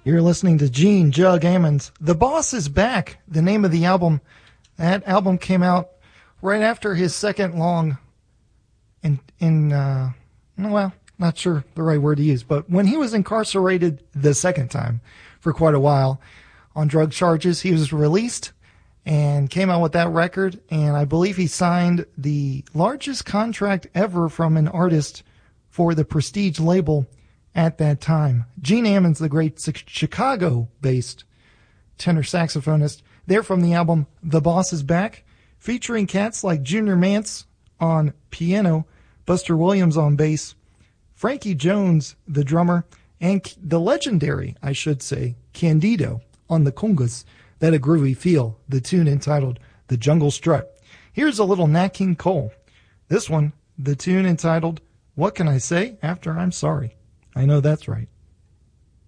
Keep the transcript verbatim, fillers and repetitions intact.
You're listening to Gene Jug Ammons. The Boss is Back, the name of the album. That album came out right after his second long, in, in uh, well, not sure the right word to use, but when he was incarcerated the second time for quite a while on drug charges, he was released and came out with that record, and I believe he signed the largest contract ever from an artist for the Prestige label at that time. Gene Ammons, the great Chicago-based tenor saxophonist, they're from the album The Boss is Back, featuring cats like Junior Mance on piano, Buster Williams on bass, Frankie Jones, the drummer, and the legendary, I should say, Candido on the congas. That a groovy feel, the tune entitled The Jungle Strut. Here's a little Nat King Cole. This one, the tune entitled What Can I Say After I'm Sorry? I know that's right.